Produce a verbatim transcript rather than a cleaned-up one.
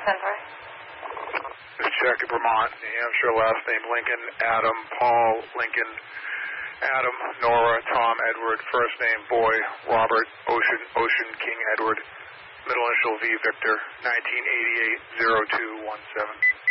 ten three. Just check Vermont, New Hampshire, last name Lincoln, Adam, Paul, Lincoln, Adam, Nora, Tom, Edward, first name Boy, Robert, Ocean, Ocean, King, Edward, middle initial V, Victor, nineteen eighty-eight, zero two one seven.